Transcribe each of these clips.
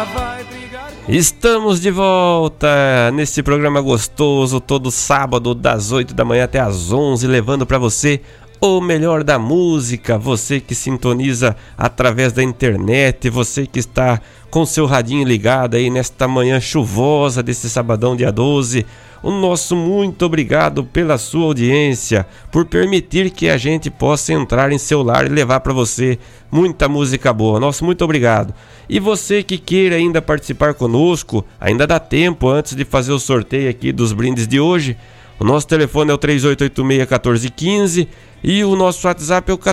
Estamos de volta nesse programa gostoso, todo sábado das 8 da manhã até as 11, levando para você o melhor da música. Você que sintoniza através da internet, você que está com seu radinho ligado aí nesta manhã chuvosa desse sabadão dia 12, o nosso muito obrigado pela sua audiência, por permitir que a gente possa entrar em seu lar e levar para você muita música boa. Nosso muito obrigado. E você que queira ainda participar conosco, ainda dá tempo antes de fazer o sorteio aqui dos brindes de hoje. O nosso telefone é o 3886-1415 e o nosso WhatsApp é o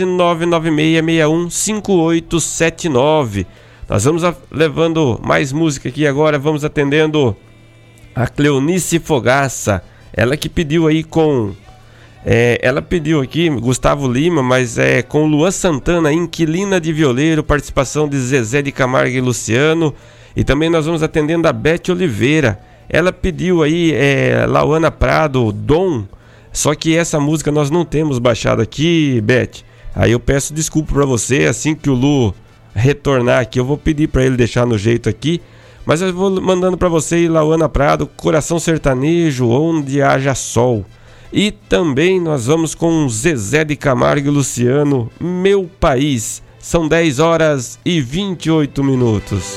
14996615879. Nós vamos levando mais música aqui agora, vamos atendendo a Cleonice Fogaça. Ela que pediu aí ela pediu aqui Gustavo Lima, mas é com Luan Santana, Inquilina de Violeiro, participação de Zezé de Camargo e Luciano. E também nós vamos atendendo a Beth Oliveira. Ela pediu aí Lauana Prado, Dom. Só que essa música nós não temos baixado aqui, Beth. Aí eu peço desculpa pra você, assim que o Lu retornar aqui, eu vou pedir pra ele deixar no jeito aqui. Mas eu vou mandando pra você Lauana Prado, Coração Sertanejo, Onde Haja Sol. E também nós vamos com Zezé de Camargo e Luciano, Meu País. São 10 horas e 28 minutos.